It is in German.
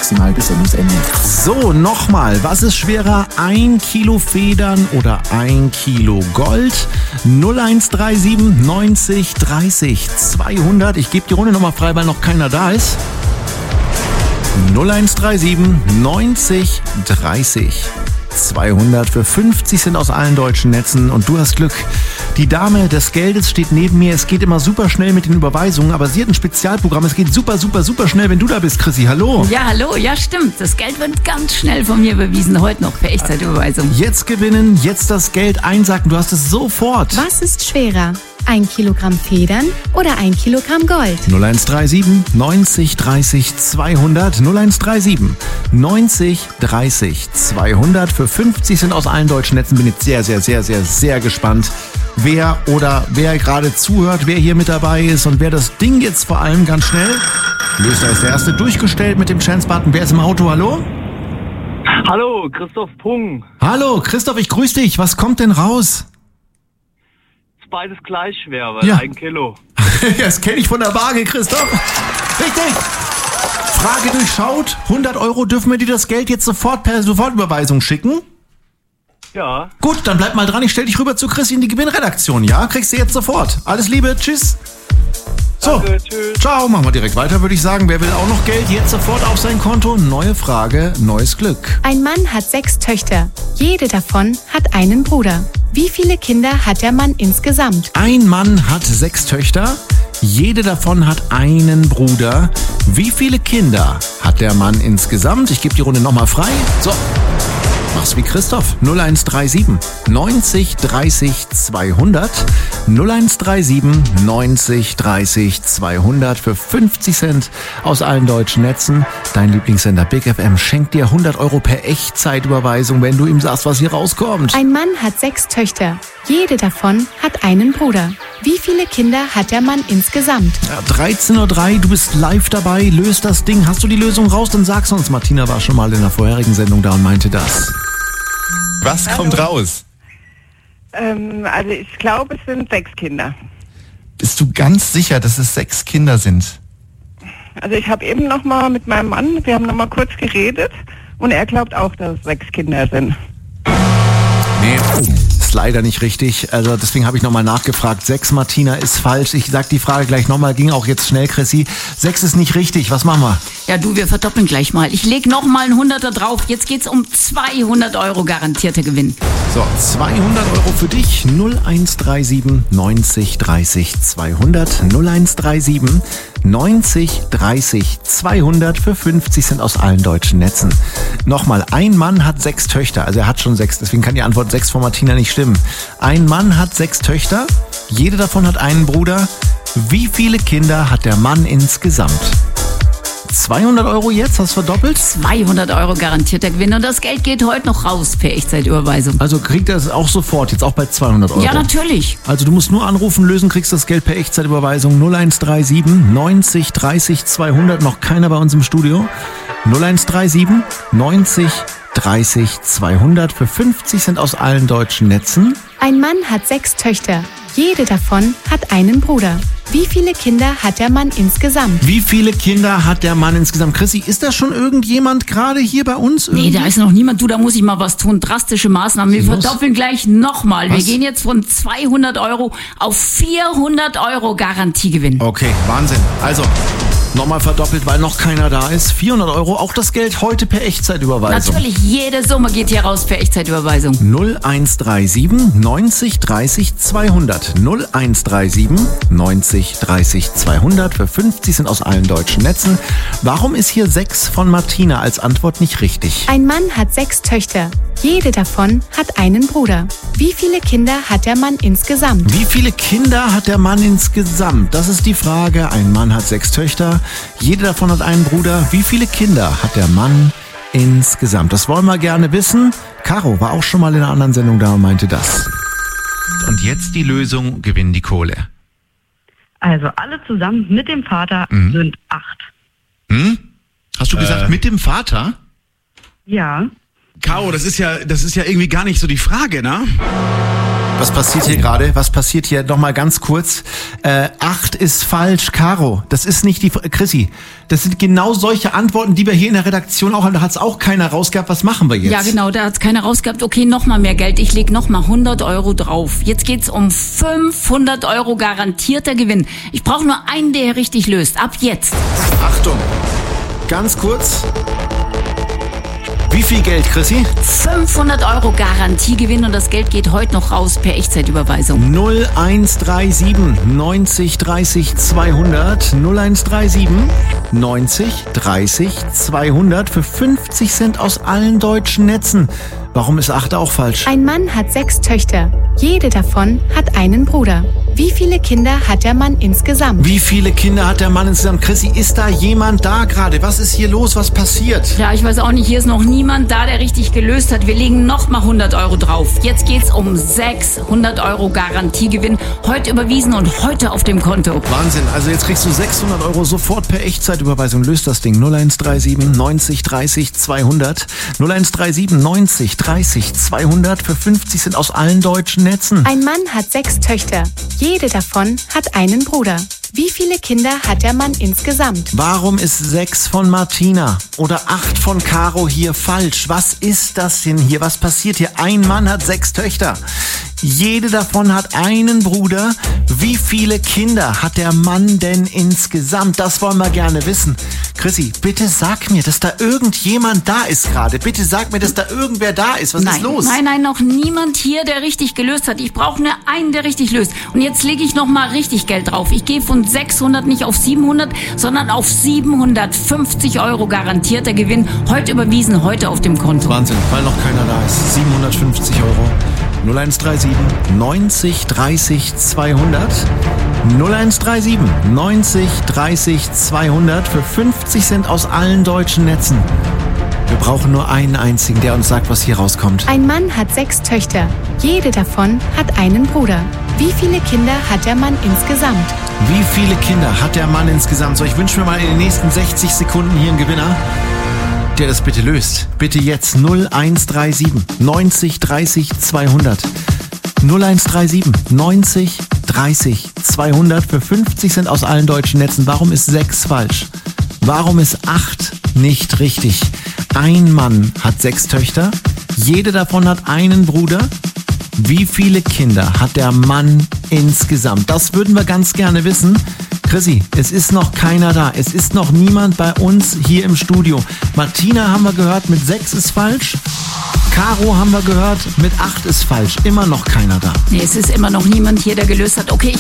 maximal bis Sendungsende. So, nochmal. Was ist schwerer? 1 Kilo Federn oder 1 Kilo Gold? 0137 90 30 200. Ich gebe die Runde nochmal frei, weil noch keiner da ist. 0137 90 30 200 für 50 Cent aus allen deutschen Netzen und du hast Glück. Die Dame des Geldes steht neben mir. Es geht immer super schnell mit den Überweisungen, aber sie hat ein Spezialprogramm. Es geht super schnell, wenn du da bist, Chrissy. Hallo. Ja, hallo. Ja, stimmt. Das Geld wird ganz schnell von mir überwiesen. Heute noch per Echtzeitüberweisung. Jetzt gewinnen, jetzt das Geld einsacken. Du hast es sofort. Was ist schwerer? 1 Kilogramm Federn oder 1 Kilogramm Gold? 0137 90 30 200. 0137 90 30 200 für 50 Cent aus allen deutschen Netzen. Bin jetzt sehr gespannt, wer gerade zuhört, wer hier mit dabei ist und wer das Ding jetzt vor allem ganz schnell löst. Da ist der erste durchgestellt mit dem Chance-Button. Wer ist im Auto? Hallo? Hallo, Christoph Pung. Hallo, Christoph, ich grüße dich. Was kommt denn raus? Ist beides gleich schwer, weil 1 Kilo. Das kenne ich von der Waage, Christoph. Richtig. Frage durchschaut. 100 Euro, dürfen wir dir das Geld jetzt sofort per Sofortüberweisung schicken? Ja. Gut, dann bleib mal dran. Ich stell dich rüber zu Chris in die Gewinnredaktion, ja? Kriegst du jetzt sofort. Alles Liebe, tschüss. So, danke, tschüss. Ciao, machen wir direkt weiter, würde ich sagen. Wer will auch noch Geld? Jetzt sofort auf sein Konto. Neue Frage, neues Glück. Ein Mann hat 6 Töchter. Jede davon hat einen Bruder. Wie viele Kinder hat der Mann insgesamt? Ein Mann hat 6 Töchter. Jede davon hat einen Bruder. Wie viele Kinder hat der Mann insgesamt? Ich gebe die Runde nochmal frei. So, mach's wie Christoph. 0137 90 30 200. 0137 90 30 200 für 50 Cent aus allen deutschen Netzen. Dein Lieblingssender Big FM schenkt dir 100 Euro per Echtzeitüberweisung, wenn du ihm sagst, was hier rauskommt. Ein Mann hat 6 Töchter. Jede davon hat einen Bruder. Wie viele Kinder hat der Mann insgesamt? Ja, 13:03 Uhr, du bist live dabei, löst das Ding. Hast du die Lösung raus, dann sag's uns. Martina war schon mal in der vorherigen Sendung da und meinte das. Was kommt raus? Also ich glaube, es sind 6 Kinder. Bist du ganz sicher, dass es 6 Kinder sind? Also ich habe eben noch mal mit meinem Mann, wir haben noch mal kurz geredet und er glaubt auch, dass es 6 Kinder sind. Nee, ist leider nicht richtig. Also deswegen habe ich nochmal nachgefragt. 6, Martina, ist falsch. Ich sag die Frage gleich nochmal, ging auch jetzt schnell, Chrissy. 6 ist nicht richtig. Was machen wir? Ja, du, wir verdoppeln gleich mal. Ich leg noch mal einen 100er drauf. Jetzt geht's um 200 Euro garantierter Gewinn. So, 200 Euro für dich. 0137 90 30 200. 0137 90 30 200 für 50 Cent aus allen deutschen Netzen. Nochmal, ein Mann hat 6 Töchter. Also er hat schon 6, deswegen kann die Antwort 6 von Martina nicht stimmen. Ein Mann hat 6 Töchter. Jede davon hat einen Bruder. Wie viele Kinder hat der Mann insgesamt? 200 Euro jetzt, hast du verdoppelt? 200 Euro garantierter Gewinn und das Geld geht heute noch raus per Echtzeitüberweisung. Also kriegt er es auch sofort, jetzt auch bei 200 Euro? Ja, natürlich. Also du musst nur anrufen, lösen, kriegst das Geld per Echtzeitüberweisung 0137 90 30 200. Noch keiner bei uns im Studio. 0137 90 30 200 für 50 Cent aus allen deutschen Netzen. Ein Mann hat 6 Töchter. Jede davon hat einen Bruder. Wie viele Kinder hat der Mann insgesamt? Wie viele Kinder hat der Mann insgesamt? Chrissy, ist da schon irgendjemand gerade hier bei uns? Nee, da ist noch niemand. Du, da muss ich mal was tun. Drastische Maßnahmen. Wir verdoppeln gleich nochmal. Wir gehen jetzt von 200 Euro auf 400 Euro Garantiegewinn. Okay, Wahnsinn. Also, nochmal verdoppelt, weil noch keiner da ist. 400 Euro, auch das Geld heute per Echtzeitüberweisung. Natürlich, jede Summe geht hier raus per Echtzeitüberweisung. 0137 90 30 200. 0137 90 30 200 für 50 sind aus allen deutschen Netzen. Warum ist hier 6 von Martina als Antwort nicht richtig? Ein Mann hat 6 Töchter. Jede davon hat einen Bruder. Wie viele Kinder hat der Mann insgesamt? Wie viele Kinder hat der Mann insgesamt? Das ist die Frage. Ein Mann hat 6 Töchter. Jede davon hat einen Bruder. Wie viele Kinder hat der Mann insgesamt? Das wollen wir gerne wissen. Caro war auch schon mal in einer anderen Sendung da und meinte das. Und jetzt die Lösung, gewinnen die Kohle. Also alle zusammen mit dem Vater sind 8. Hast du gesagt, mit dem Vater? Ja. Caro, das ist ja irgendwie gar nicht so die Frage, ne? Was passiert hier gerade? Was passiert hier? Noch mal ganz kurz. 8 ist falsch, Caro. Das ist nicht die Chrissy. Das sind genau solche Antworten, die wir hier in der Redaktion auch haben. Da hat es auch keiner rausgehabt. Was machen wir jetzt? Ja, genau, da hat es keiner rausgehabt. Okay, noch mal mehr Geld. Ich leg noch mal 100 Euro drauf. Jetzt geht's um 500 Euro garantierter Gewinn. Ich brauche nur einen, der richtig löst. Ab jetzt. Achtung. Ganz kurz. Wie viel Geld, Chrissy? 500 Euro Garantiegewinn und das Geld geht heute noch raus per Echtzeitüberweisung. 0137 90 30 200 0137 90 30 200 für 50 Cent aus allen deutschen Netzen. Warum ist 8 auch falsch? Ein Mann hat 6 Töchter. Jede davon hat einen Bruder. Wie viele Kinder hat der Mann insgesamt? Wie viele Kinder hat der Mann insgesamt? Chrissy, ist da jemand da gerade? Was ist hier los? Was passiert? Ja, ich weiß auch nicht, hier ist noch niemand da, der richtig gelöst hat. Wir legen noch mal 100 Euro drauf. Jetzt geht's um 600 Euro Garantiegewinn. Heute überwiesen und heute auf dem Konto. Wahnsinn, also jetzt kriegst du 600 Euro sofort per Echtzeitüberweisung. Löst das Ding. 0137 90 30 200 0137 90 30 200 für 50 Cent aus allen deutschen Netzen. Ein Mann hat 6 Töchter. Jede davon hat einen Bruder. Wie viele Kinder hat der Mann insgesamt? Warum ist 6 von Martina oder 8 von Caro hier falsch? Was ist das denn hier? Was passiert hier? Ein Mann hat 6 Töchter. Jede davon hat einen Bruder. Wie viele Kinder hat der Mann denn insgesamt? Das wollen wir gerne wissen. Chrissy, bitte sag mir, dass da irgendjemand da ist gerade. Bitte sag mir, dass da irgendwer da ist. Was ist los? Nein, noch niemand hier, der richtig gelöst hat. Ich brauche nur einen, der richtig löst. Und jetzt lege ich noch mal richtig Geld drauf. Ich gehe von 600 nicht auf 700, sondern auf 750 Euro garantierter Gewinn. Heute überwiesen, heute auf dem Konto. Wahnsinn, weil noch keiner da ist. 750 Euro. 0137 90 30 200 0137 90 30 200 für 50 Cent aus allen deutschen Netzen. Wir brauchen nur einen einzigen, der uns sagt, was hier rauskommt. Ein Mann hat 6 Töchter. Jede davon hat einen Bruder. Wie viele Kinder hat der Mann insgesamt? Wie viele Kinder hat der Mann insgesamt? So, ich wünsche mir mal in den nächsten 60 Sekunden hier einen Gewinner, der das bitte löst. Bitte jetzt 0137 90 30 200 0137 90 30 200 für 50 Cent aus allen deutschen Netzen. Warum ist 6 falsch? Warum ist 8 nicht richtig? Ein Mann hat 6 Töchter. Jede davon hat einen Bruder. Wie viele Kinder hat der Mann insgesamt? Das würden wir ganz gerne wissen. Chrissy, es ist noch keiner da. Es ist noch niemand bei uns hier im Studio. Martina haben wir gehört, mit 6 ist falsch. Caro haben wir gehört, mit 8 ist falsch. Immer noch keiner da. Nee, es ist immer noch niemand hier, der gelöst hat. Okay,